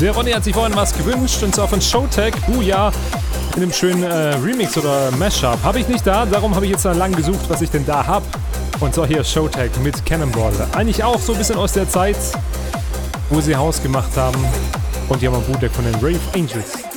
Der Ronny hat sich vorhin was gewünscht und zwar von Showtek, Booyah, in einem schönen Remix oder Mashup. Habe ich nicht da, darum habe ich jetzt lang gesucht, was ich denn da habe. Und zwar hier Showtek mit Cannonball. Eigentlich auch so ein bisschen aus der Zeit, wo sie Haus gemacht haben. Und hier haben wir ein Bootleg von den Rave Angels.